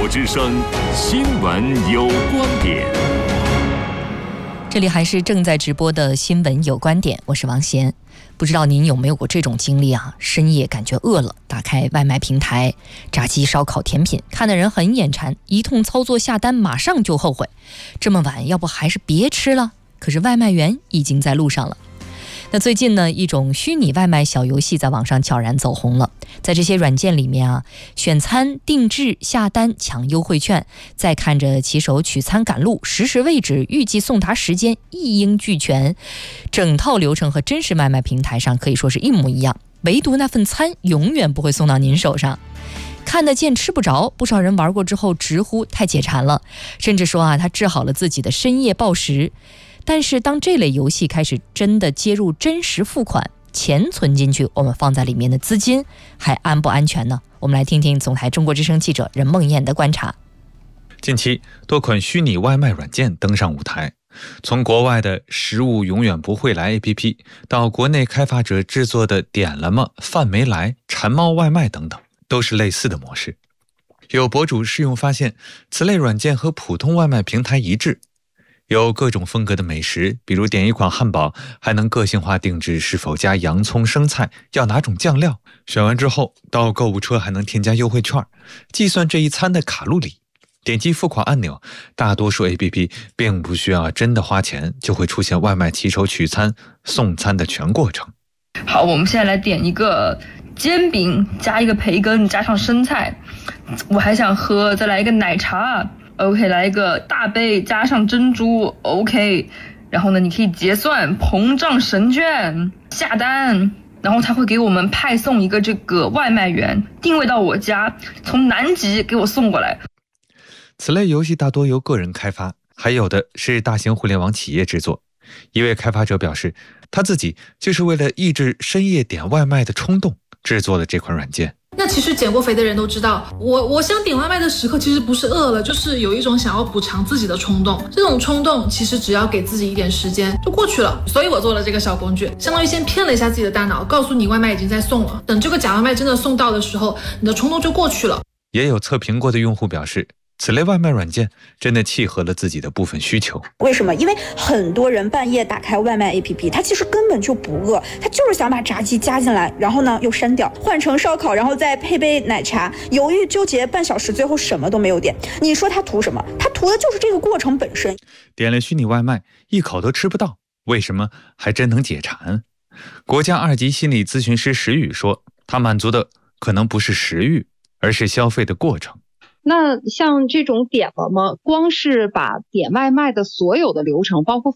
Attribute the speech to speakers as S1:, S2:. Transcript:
S1: 之声新闻有观点。
S2: 这里还是正在直播的新闻有观点，我是王贤。不知道您有没有过这种经历啊？深夜感觉饿了，打开外卖平台，炸鸡、烧烤、甜品，看得人很眼馋，一通操作下单，马上就后悔。这么晚，要不还是别吃了？可是外卖员已经在路上了。那最近呢，一种虚拟外卖小游戏在网上悄然走红了。在这些软件里面啊，选餐、定制、下单、抢优惠券，再看着骑手取餐赶路，实时位置、预计送达时间一应俱全，整套流程和真实外卖平台上可以说是一模一样，唯独那份餐永远不会送到您手上。看得见吃不着，不少人玩过之后直呼太解馋了，甚至说啊，他治好了自己的深夜暴食。但是当这类游戏开始真的接入真实付款，钱存进去，我们放在里面的资金还安不安全呢？我们来听听总台中国之声记者任梦燕的观察。
S3: 近期多款虚拟外卖软件登上舞台，从国外的食物永远不会来 APP 到国内开发者制作的点了吗、饭没来、馋猫外卖等等，都是类似的模式。有博主试用发现，此类软件和普通外卖平台一致，有各种风格的美食，比如点一款汉堡，还能个性化定制是否加洋葱、生菜，要哪种酱料。选完之后，到购物车还能添加优惠券，计算这一餐的卡路里。点击付款按钮，大多数 APP 并不需要真的花钱，就会出现外卖骑手取餐、送餐的全过程。
S4: 好，我们现在来点一个煎饼，加一个培根，加上生菜。我还想喝，再来一个奶茶。OK， 来一个大杯加上珍珠 OK， 然后呢，你可以结算膨胀神券下单，然后他会给我们派送一个这个外卖员定位到我家，从南极给我送过来。
S3: 此类游戏大多由个人开发，还有的是大型互联网企业制作。一位开发者表示，他自己就是为了抑制深夜点外卖的冲动制作了这款软件。
S5: 那其实减过肥的人都知道，我想点外卖的时刻其实不是饿了，就是有一种想要补偿自己的冲动。这种冲动其实只要给自己一点时间就过去了。所以我做了这个小工具，相当于先骗了一下自己的大脑，告诉你外卖已经在送了。等这个假外卖真的送到的时候，你的冲动就过去了。
S3: 也有测评过的用户表示，此类外卖软件真的契合了自己的部分需求。
S6: 为什么？因为很多人半夜打开外卖 APP， 他其实根本就不饿，他就是想把炸鸡加进来，然后呢又删掉，换成烧烤，然后再配杯奶茶，犹豫纠结半小时，最后什么都没有点。你说他图什么？他图的就是这个过程本身。
S3: 点了虚拟外卖，一口都吃不到，为什么还真能解馋？国家2级心理咨询师石宇说，他满足的可能不是食欲，而是消费的过程。
S7: 那像这种点了吗？光是把点外卖的所有的流程，包括